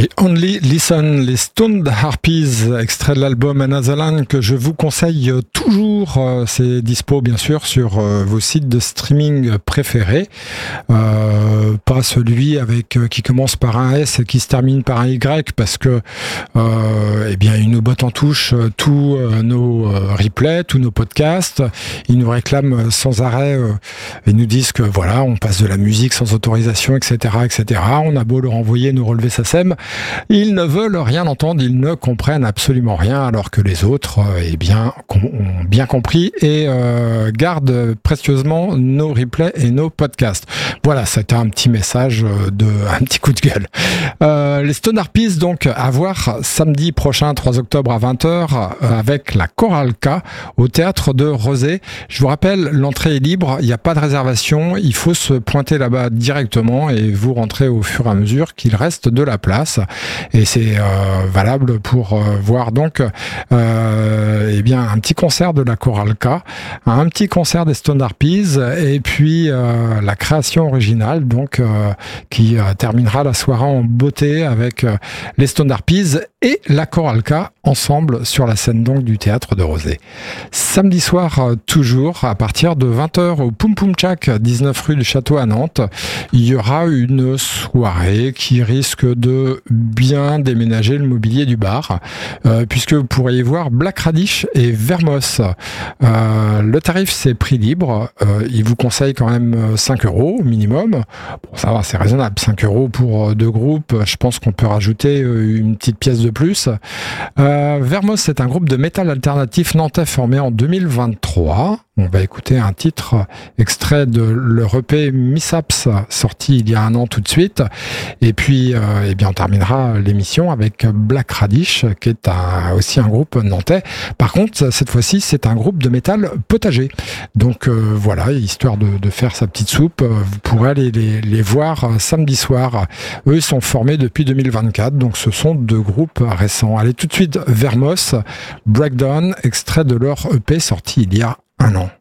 I Only Listen, les Stoned Harpies, extrait de l'album Another Land que je vous conseille toujours. C'est dispo bien sûr sur vos sites de streaming préférés. Pas celui avec qui commence par un S et qui se termine par un Y parce que eh bien ils nous bottent en touche tous nos replays, tous nos podcasts. Ils nous réclament sans arrêt et nous disent que voilà, on passe de la musique sans autorisation, etc., etc. On a beau leur envoyer nos relevés SACEM, ils ne veulent rien entendre, ils ne comprennent absolument rien, alors que les autres eh bien, ont bien compris et gardent précieusement nos replays et nos podcasts. Voilà, c'était un petit message, un petit coup de gueule. Les Stoned Harpies, donc, à voir samedi prochain, 3 octobre à 20h, avec la Chorale K au théâtre de Rozay. Je vous rappelle, l'entrée est libre, il n'y a pas de réservation, il faut se pointer là-bas directement et vous rentrez au fur et à mesure qu'il reste de la place. Et c'est valable pour voir donc eh bien un petit concert de la Chorale K, un petit concert des Stoned Harpies et puis la création originale donc qui terminera la soirée en beauté avec les Stoned Harpies et la Chorale K ensemble sur la scène donc du théâtre de Rozay. Samedi soir toujours à partir de 20h au Poum Poum Tchak, 19 rue du Château à Nantes, il y aura une soirée qui risque de bien déménager le mobilier du bar puisque vous pourrez y voir Black Radish et Vermos. Le tarif c'est prix libre, il vous conseille quand même 5 € minimum. Bon, ça va, c'est raisonnable, 5 € pour deux groupes, je pense qu'on peut rajouter une petite pièce de plus. Vermos, c'est un groupe de métal alternatif nantais formé en 2023. On va écouter un titre extrait de leur EP Mishaps, sorti il y a un an tout de suite. Et puis, eh bien, on terminera l'émission avec Black Radish, qui est aussi un groupe nantais. Par contre, cette fois-ci, c'est un groupe de métal potager. Donc voilà, histoire de faire sa petite soupe, vous pourrez aller les voir samedi soir. Eux, ils sont formés depuis 2024, donc ce sont deux groupes récents. Allez tout de suite, Vermos, Breakdown, extrait de leur EP sorti il y a un an.